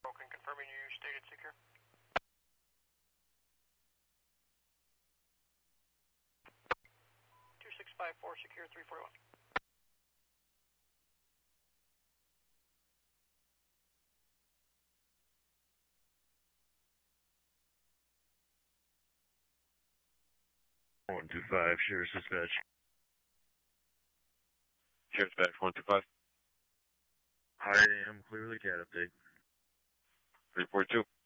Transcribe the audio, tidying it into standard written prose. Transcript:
Confirming you stated secure. 2654 secure 341. One two five, Sheriff's Dispatch. Sheriff's Dispatch 125. I am clearly cat update. 342.